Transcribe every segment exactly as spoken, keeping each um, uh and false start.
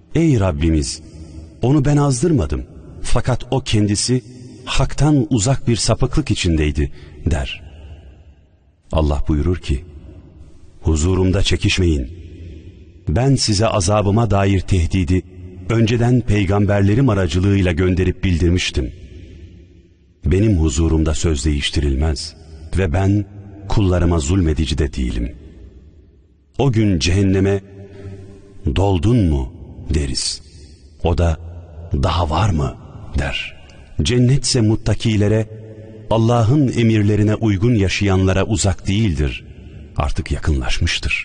ey Rabbimiz, onu ben azdırmadım, fakat o kendisi haktan uzak bir sapıklık içindeydi der. Allah buyurur ki, huzurumda çekişmeyin. Ben size azabıma dair tehdidi önceden peygamberlerim aracılığıyla gönderip bildirmiştim. Benim huzurumda söz değiştirilmez ve ben kullarıma zulmedici de değilim. O gün cehenneme doldun mu deriz. O da daha var mı der. Cennetse muttakilere, Allah'ın emirlerine uygun yaşayanlara uzak değildir, artık yakınlaşmıştır.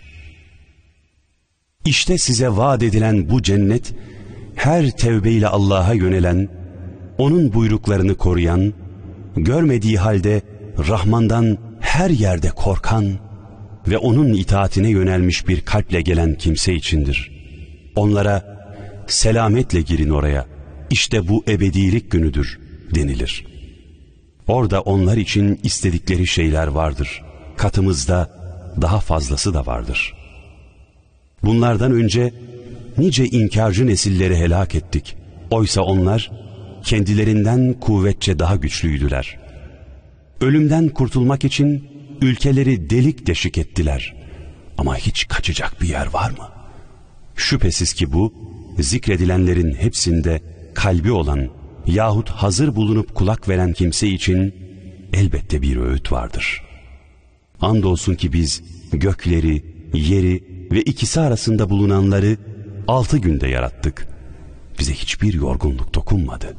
İşte size vaat edilen bu cennet, her tevbeyle Allah'a yönelen, onun buyruklarını koruyan, görmediği halde Rahman'dan her yerde korkan ve onun itaatine yönelmiş bir kalple gelen kimse içindir. Onlara selametle girin oraya, işte bu ebedilik günüdür denilir. Orada onlar için istedikleri şeyler vardır. Katımızda daha fazlası da vardır. Bunlardan önce nice inkarcı nesilleri helak ettik. Oysa onlar kendilerinden kuvvetçe daha güçlüydüler. Ölümden kurtulmak için ülkeleri delik deşik ettiler. Ama hiç kaçacak bir yer var mı? Şüphesiz ki bu, zikredilenlerin hepsinde kalbi olan yahut hazır bulunup kulak veren kimse için elbette bir öğüt vardır. Andolsun ki biz gökleri, yeri ve ikisi arasında bulunanları altı günde yarattık. Bize hiçbir yorgunluk dokunmadı.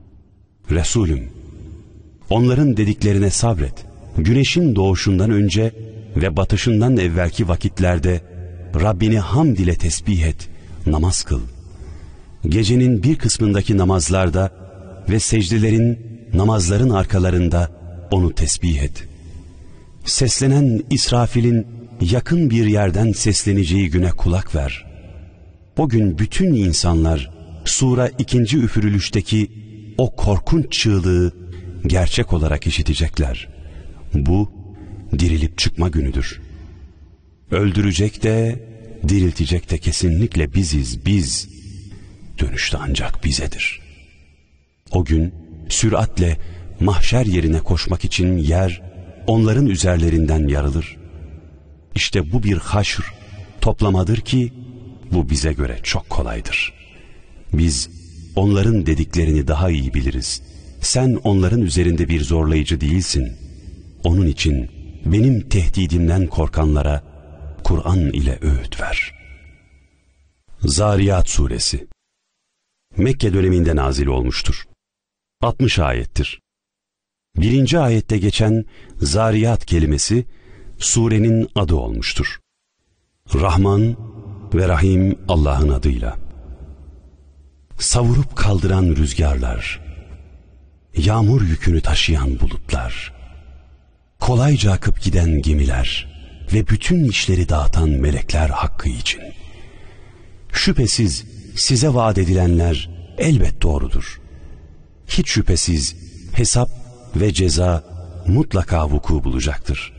Resulüm, onların dediklerine sabret. Güneşin doğuşundan önce ve batışından evvelki vakitlerde Rabbini hamd ile tesbih et, namaz kıl. Gecenin bir kısmındaki namazlarda ve secdelerin, namazların arkalarında onu tesbih et. Seslenen İsrafil'in yakın bir yerden sesleneceği güne kulak ver. O gün bütün insanlar sura ikinci üfürülüşteki o korkunç çığlığı gerçek olarak işitecekler. Bu dirilip çıkma günüdür. Öldürecek de diriltecek de kesinlikle biziz, biz. Dönüşte ancak bizedir. O gün süratle mahşer yerine koşmak için yer onların üzerlerinden yarılır. İşte bu bir haşr, toplamadır ki bu bize göre çok kolaydır. Biz onların dediklerini daha iyi biliriz. Sen onların üzerinde bir zorlayıcı değilsin. Onun için benim tehdidimden korkanlara Kur'an ile öğüt ver. Zariyat Suresi Mekke döneminde nazil olmuştur. altmış ayettir. Birinci ayette geçen Zariyat kelimesi surenin adı olmuştur. Rahman ve Rahim Allah'ın adıyla. Savurup kaldıran rüzgarlar, yağmur yükünü taşıyan bulutlar, kolayca akıp giden gemiler ve bütün işleri dağıtan melekler hakkı için. Şüphesiz size vaat edilenler elbet doğrudur. Hiç şüphesiz hesap ve ceza mutlaka vuku bulacaktır.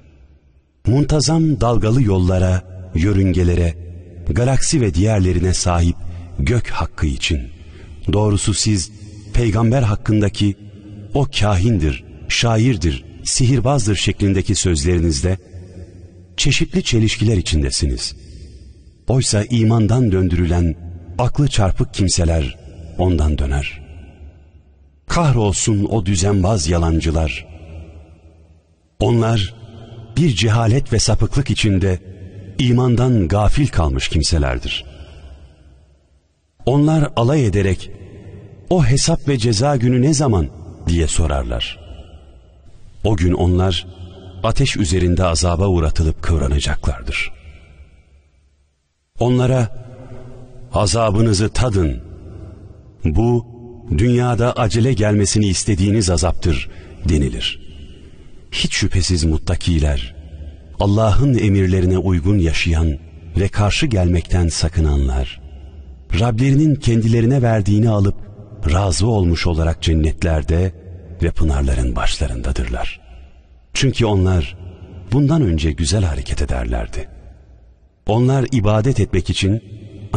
Muntazam dalgalı yollara, yörüngelere, galaksi ve diğerlerine sahip gök hakkı için. Doğrusu siz peygamber hakkındaki o kahindir, şairdir, sihirbazdır şeklindeki sözlerinizde çeşitli çelişkiler içindesiniz. Oysa imandan döndürülen aklı çarpık kimseler ondan döner. Kahrolsun o düzenbaz yalancılar. Onlar bir cehalet ve sapıklık içinde imandan gafil kalmış kimselerdir. Onlar alay ederek o hesap ve ceza günü ne zaman diye sorarlar. O gün onlar ateş üzerinde azaba uğratılıp kıvranacaklardır. Onlara azabınızı tadın, bu dünyada acele gelmesini istediğiniz azaptır denilir. Hiç şüphesiz muttakiler, Allah'ın emirlerine uygun yaşayan ve karşı gelmekten sakınanlar, Rablerinin kendilerine verdiğini alıp razı olmuş olarak cennetlerde ve pınarların başlarındadırlar. Çünkü onlar bundan önce güzel hareket ederlerdi. Onlar ibadet etmek için